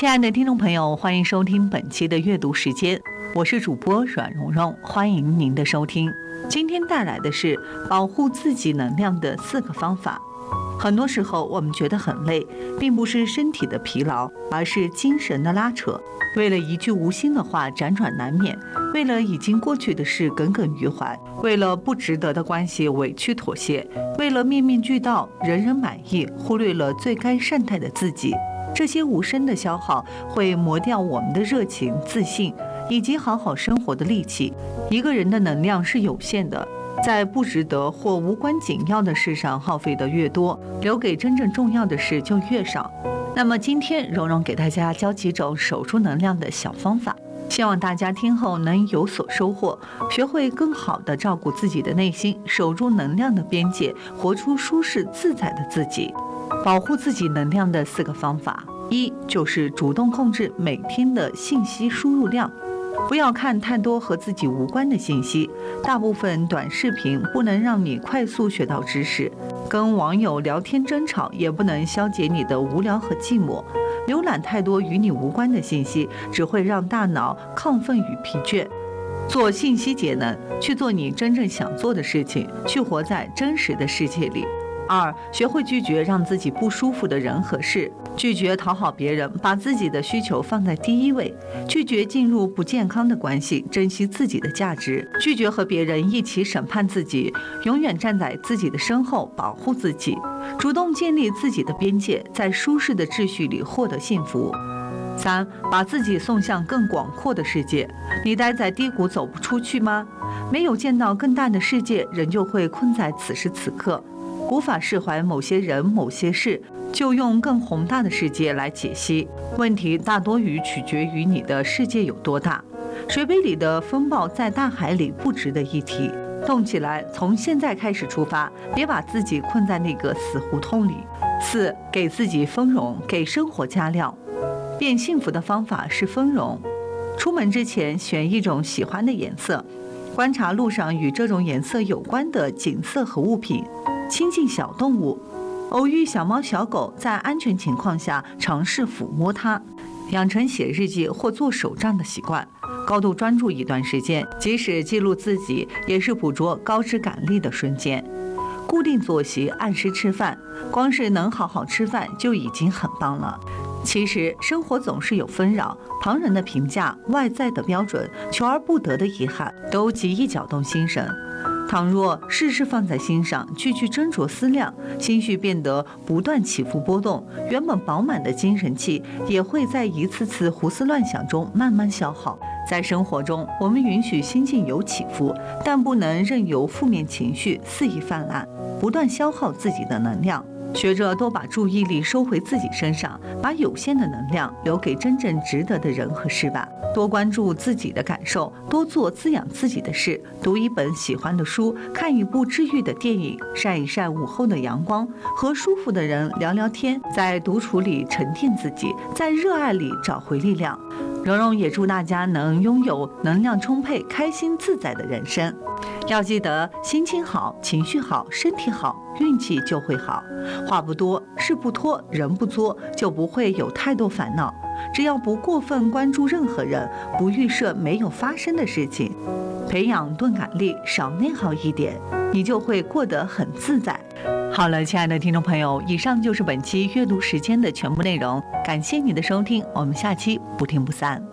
亲爱的听众朋友，欢迎收听本期的阅读时间，我是主播阮蓉蓉，欢迎您的收听。今天带来的是保护自己能量的4个方法。很多时候我们觉得很累，并不是身体的疲劳，而是精神的拉扯。为了一句无心的话辗转难眠，为了已经过去的事耿耿于怀，为了不值得的关系委屈妥协，为了面面俱到人人满意，忽略了最该善待的自己。这些无声的消耗会磨掉我们的热情、自信以及好好生活的力气。一个人的能量是有限的，在不值得或无关紧要的事上耗费的越多，留给真正重要的事就越少。那么今天蓉蓉给大家教几种守住能量的小方法，希望大家听后能有所收获，学会更好地照顾自己的内心，守住能量的边界，活出舒适自在的自己。保护自己能量的4个方法，一就是主动控制每天的信息输入量，不要看太多和自己无关的信息。大部分短视频不能让你快速学到知识，跟网友聊天争吵也不能消解你的无聊和寂寞。浏览太多与你无关的信息，只会让大脑亢奋与疲倦。做信息节能，去做你真正想做的事情，去活在真实的世界里。2，学会拒绝让自己不舒服的人和事，拒绝讨好别人，把自己的需求放在第一位，拒绝进入不健康的关系，珍惜自己的价值，拒绝和别人一起审判自己，永远站在自己的身后保护自己，主动建立自己的边界，在舒适的秩序里获得幸福。3，把自己送向更广阔的世界。你待在低谷走不出去吗？没有见到更大的世界，人就会困在此时此刻。无法释怀某些人某些事，就用更宏大的世界来解析问题，大多取决于你的世界有多大。水杯里的风暴在大海里不值得一提，动起来，从现在开始出发，别把自己困在那个死胡同里。4，给自己丰容，给生活加料。变幸福的方法是丰容。出门之前选一种喜欢的颜色，观察路上与这种颜色有关的景色和物品，亲近小动物，偶遇小猫小狗，在安全情况下尝试抚摸它，养成写日记或做手账的习惯，高度专注一段时间，即使记录自己，也是捕捉高质感力的瞬间。固定作息，按时吃饭，光是能好好吃饭就已经很棒了。其实生活总是有纷扰，旁人的评价、外在的标准、求而不得的遗憾，都极易搅动心神。倘若事事放在心上，句句斟酌思量，心绪变得不断起伏波动，原本饱满的精神气也会在一次次胡思乱想中慢慢消耗。在生活中，我们允许心境有起伏，但不能任由负面情绪肆意泛滥，不断消耗自己的能量。学着多把注意力收回自己身上，把有限的能量留给真正值得的人和事吧。多关注自己的感受，多做滋养自己的事，读一本喜欢的书，看一部治愈的电影，晒一晒午后的阳光，和舒服的人聊聊天，在独处里沉淀自己，在热爱里找回力量。蓉蓉也祝大家能拥有能量充沛、开心自在的人生。要记得，心情好、情绪好、身体好，运气就会好。话不多，事不拖，人不作，就不会有太多烦恼。只要不过分关注任何人，不预设没有发生的事情，培养钝感力，少内耗一点，你就会过得很自在。好了，亲爱的听众朋友，以上就是本期阅读时间的全部内容，感谢你的收听，我们下期不听不散。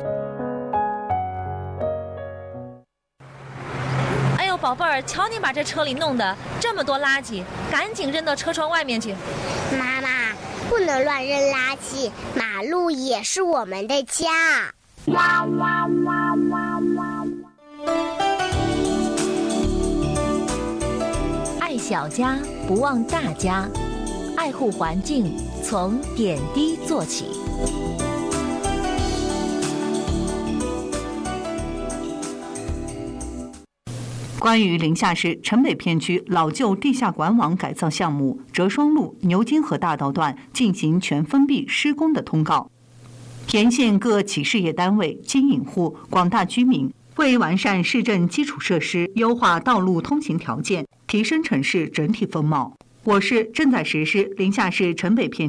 宝贝儿，瞧你把这车里弄得这么多垃圾，赶紧扔到车窗外面去。 妈妈，不能乱扔垃圾，马路也是我们的家。 爱小家，不忘大家，爱护环境，从点滴做起。 关于临夏市城北片区老旧地下管网改造项目折双路牛津河大道段进行全封闭施工的通告，沿线各企事业单位、经营户、广大居民为完善市政基础设施、优化道路通行条件、提升城市整体风貌，我市正在实施临夏市城北片